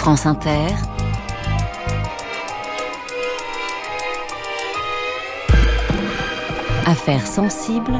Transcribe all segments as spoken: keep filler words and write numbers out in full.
France Inter, Affaires sensibles,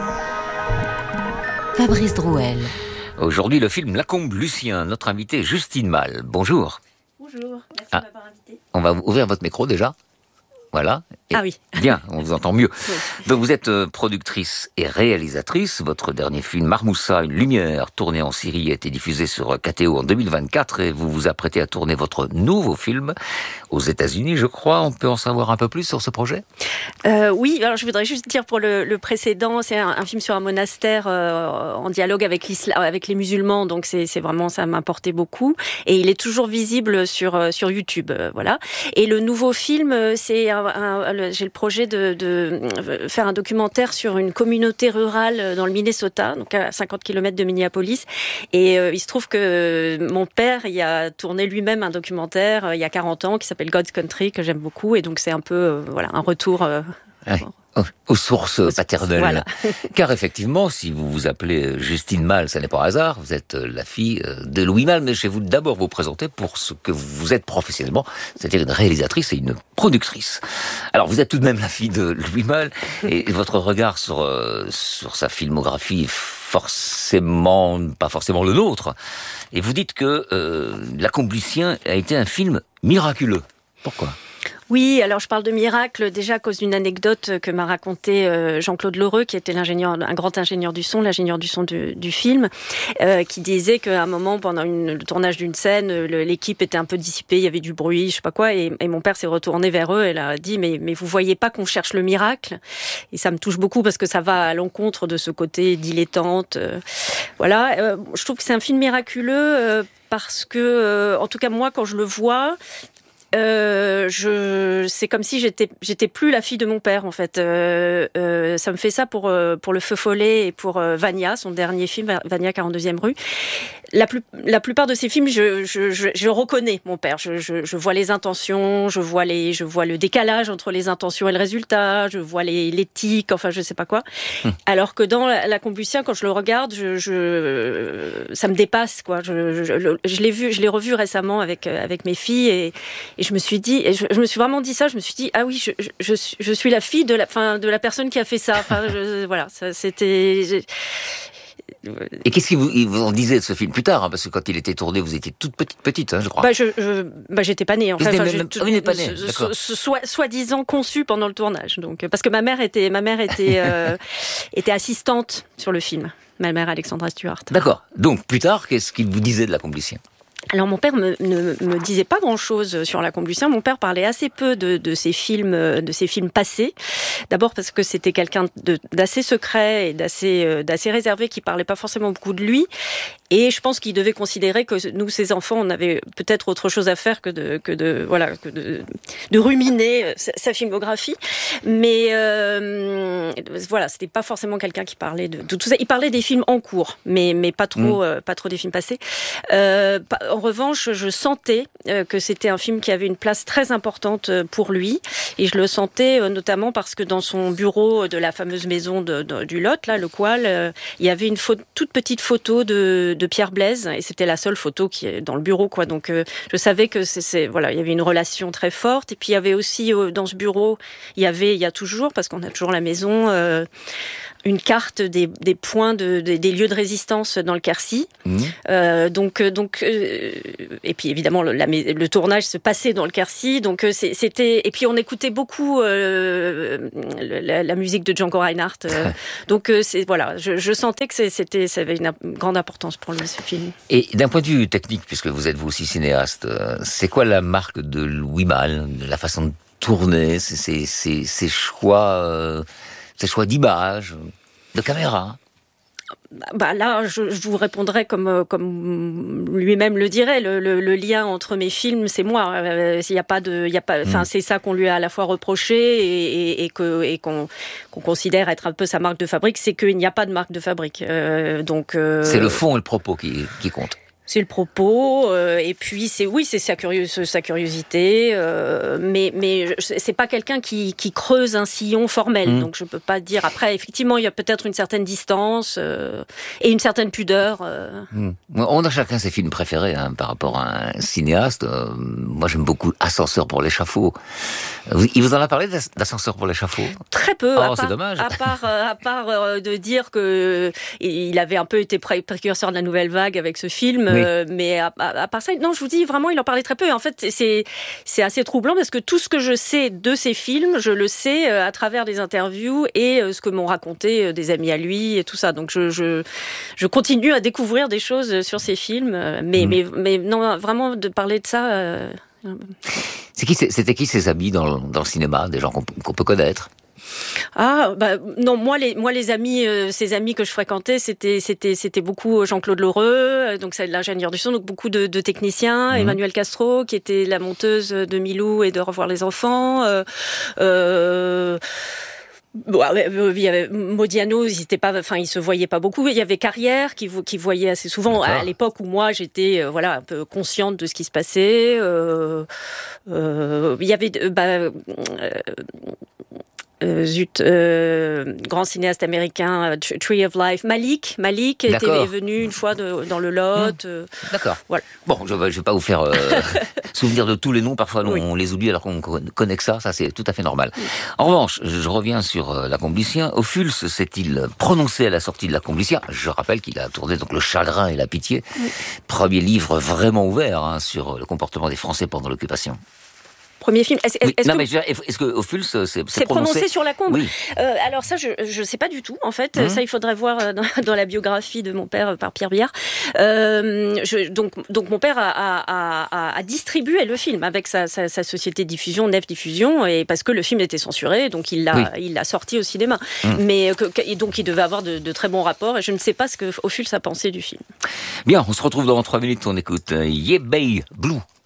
Fabrice Drouel. Aujourd'hui, le film Lacombe Lucien. Notre invitée Justine Malle. Bonjour. Bonjour, merci ah, de m'avoir invité. On va ouvrir votre micro déjà. Voilà. Et ah oui. Bien, on vous entend mieux. Oui. Donc vous êtes euh, productrice et réalisatrice. Votre dernier film, Marmoussa, une lumière, tourné en Syrie, a été diffusé sur K T O en deux mille vingt-quatre et vous vous apprêtez à tourner votre nouveau film aux États-Unis, je crois. On peut en savoir un peu plus sur ce projet ? euh, Oui, alors je voudrais juste dire pour le, le précédent, c'est un, un film sur un monastère euh, en dialogue avec l'islam, avec les musulmans, donc c'est, c'est vraiment, ça m'importait beaucoup. Et il est toujours visible sur, sur YouTube, euh, voilà. Et le nouveau film, c'est un, un, le, j'ai le projet de, de faire un documentaire sur une communauté rurale dans le Minnesota, donc à cinquante kilomètres de Minneapolis. Et euh, il se trouve que mon père, il a tourné lui-même un documentaire euh, il y a quarante ans qui s'appelle God's Country, que j'aime beaucoup. Et donc c'est un peu euh, voilà, un retour... Euh, ouais. Aux sources paternelles. Voilà. Car effectivement, si vous vous appelez Justine Malle, ça n'est pas hasard, vous êtes la fille de Louis Malle, mais je vais vous d'abord vous présenter pour ce que vous êtes professionnellement, c'est-à-dire une réalisatrice et une productrice. Alors vous êtes tout de même la fille de Louis Malle, et votre regard sur, sur sa filmographie, forcément, pas forcément le nôtre, et vous dites que euh, Lacombe Lucien a été un film miraculeux. Pourquoi ? Oui, alors je parle de miracle déjà à cause d'une anecdote que m'a raconté euh, Jean-Claude Lheureux, qui était l'ingénieur, un grand ingénieur du son, l'ingénieur du son du, du film, euh, qui disait qu'à un moment, pendant une, le tournage d'une scène, le, l'équipe était un peu dissipée, il y avait du bruit, je sais pas quoi, et, et mon père s'est retourné vers eux et leur a dit mais, mais vous voyez pas qu'on cherche le miracle ? Et ça me touche beaucoup parce que ça va à l'encontre de ce côté dilettante. Euh, voilà, euh, je trouve que c'est un film miraculeux euh, parce que, euh, en tout cas moi, quand je le vois... Euh, je, c'est comme si j'étais, j'étais plus la fille de mon père en fait. Euh, euh, ça me fait ça pour euh, pour le Feu Follet et pour euh, Vania, son dernier film, Vania quarante-deuxième rue. La plus, la plupart de ces films, je, je, je, je reconnais mon père. Je, je, je vois les intentions, je vois les, je vois le décalage entre les intentions et le résultat, je vois les, l'éthique, enfin je sais pas quoi. Hum. Alors que dans Lacombe Lucien, quand je le regarde, je, je, ça me dépasse quoi. Je, je, je, je l'ai vu, je l'ai revu récemment avec avec mes filles et Et je me suis dit, et je, je me suis vraiment dit ça. Je me suis dit, ah oui, je, je, je, suis, je suis la fille de la, enfin, de la personne qui a fait ça. Enfin, je, voilà, ça, c'était. Je... Et qu'est-ce qu'il vous, il vous en disait de ce film plus tard, hein, parce que quand il était tourné, vous étiez toute petite, petite, hein, je crois. Bah, je, je, bah, j'étais pas née. En fait, enfin, même, je, ah, vous n'êtes pas née, d'accord. Soit, soi-disant conçue pendant le tournage. Donc, parce que ma mère était, ma mère était, euh, était assistante sur le film. Ma mère Alexandra Stuart. D'accord. Donc plus tard, qu'est-ce qu'il vous disait de Lacombe Lucien ? Alors mon père me, ne me disait pas grand-chose sur Lacombe Lucien. Mon père parlait assez peu de, de ses films, de ses films passés. D'abord parce que c'était quelqu'un de, d'assez secret et d'assez, d'assez réservé, qui parlait pas forcément beaucoup de lui. Et je pense qu'il devait considérer que nous, ses enfants, on avait peut-être autre chose à faire que de, que de, voilà, que de, de ruminer sa, sa filmographie. Mais euh, voilà, c'était pas forcément quelqu'un qui parlait de, de tout ça. Il parlait des films en cours, mais mais pas trop, mmh. euh, pas trop des films passés. Euh, en revanche, je sentais euh, que c'était un film qui avait une place très importante pour lui, et je le sentais euh, notamment parce que dans son bureau de la fameuse maison de, de, du Lot, là, le Coual, euh, il y avait une photo, toute petite photo de de Pierre Blaise, et c'était la seule photo qui est dans le bureau, quoi. Donc, euh, je savais que c'est, c'est, voilà, il y avait une relation très forte. Et puis, il y avait aussi, euh, dans ce bureau, il y avait, il y a toujours, parce qu'on a toujours la maison, euh, une carte des, des points de, des, des lieux de résistance dans le Quercy. Mmh. Euh, donc, donc, euh, et puis évidemment le, la, le tournage se passait dans le Quercy. Donc c'est, c'était, et puis on écoutait beaucoup euh, la, la musique de Django Reinhardt. Euh, donc euh, c'est voilà, je, je sentais que c'était, ça avait une grande importance pour lui, ce film. Et d'un point de vue technique, puisque vous êtes vous aussi cinéaste, c'est quoi la marque de Louis Malle, la façon de tourner, ses, ses, ses choix? Euh... Ces choix d'image, de caméra. Bah là, je, je vous répondrai comme comme lui-même le dirait. Le, le, le lien entre mes films, c'est moi. Il euh, y a pas de, il y a pas. Enfin, mmh. c'est ça qu'on lui a à la fois reproché et, et, et que et qu'on qu'on considère être un peu sa marque de fabrique, c'est qu'il n'y a pas de marque de fabrique. Euh, donc. Euh... C'est le fond et le propos qui qui comptent. C'est le propos, euh, et puis c'est oui, c'est sa, curieux, sa curiosité, euh, mais mais c'est pas quelqu'un qui, qui creuse un sillon formel, mmh. donc je peux pas dire. Après, effectivement, il y a peut-être une certaine distance euh, et une certaine pudeur. Euh. Mmh. On a chacun ses films préférés hein, par rapport à un cinéaste. Euh, moi, j'aime beaucoup Ascenseur pour l'échafaud. Il vous en a parlé d'Ascenseur pour l'échafaud ? Très peu. Oh, à c'est part, dommage. À part, à part euh, de dire que il avait un peu été précurseur de la nouvelle vague avec ce film. Oui. Euh, mais à, à, à part ça, non, je vous dis vraiment, il en parlait très peu. Et en fait, c'est, c'est assez troublant parce que tout ce que je sais de ces films, je le sais à travers des interviews et ce que m'ont raconté des amis à lui et tout ça. Donc, je, je, je continue à découvrir des choses sur ces films. Mais, mmh. mais, mais non, vraiment, de parler de ça... Euh... C'est qui, c'était qui ses amis dans, dans le cinéma, des gens qu'on, qu'on peut connaître ? Ah bah non, moi les moi les amis euh, ces amis que je fréquentais, c'était c'était c'était beaucoup Jean-Claude Lheureux, donc c'est l'ingénieur du son, donc beaucoup de, de techniciens, mmh. Emmanuel Castro qui était la monteuse de Milou et de Revoir les enfants, euh, euh Bon, il y avait Modiano, ils étaient pas, enfin, ils se voyaient pas beaucoup. Il y avait Carrière qui, qui voyait assez souvent. D'accord. À l'époque où moi j'étais, euh, voilà, un peu consciente de ce qui se passait. Euh, euh, il y avait, bah, euh, Euh, zut, euh, grand cinéaste américain, euh, Tree of Life, Malik, Malik était est venu une fois de, dans le Lot. Euh, D'accord. Voilà. Bon, je ne vais pas vous faire euh, souvenir de tous les noms. Parfois, oui. on les oublie alors qu'on connaît que ça. Ça, c'est tout à fait normal. Oui. En revanche, je reviens sur euh, La Complicia. Ophuls s'est-il prononcé à la sortie de La Complicia ? Je rappelle qu'il a tourné donc Le Chagrin et la Pitié, oui. premier livre vraiment ouvert hein, sur le comportement des Français pendant l'occupation. Premier film. Est-ce, oui, est-ce non, que... mais je veux dire, est-ce que Ophuls s'est, s'est c'est prononcé, prononcé sur la Combe. Oui. Euh, alors ça, je je sais pas du tout. En fait, mmh. ça il faudrait voir dans, dans la biographie de mon père par Pierre Biard. Euh, je, donc donc mon père a, a, a, a distribué le film avec sa, sa, sa société de diffusion, Nef Diffusion, et parce que le film était censuré, donc il l'a oui. il l'a sorti au cinéma. Mmh. Mais que, et donc il devait avoir de, de très bons rapports. Et je ne sais pas ce que Ophuls a pensé du film. Bien, on se retrouve dans trois minutes. On écoute euh, Yeah Bay Blue.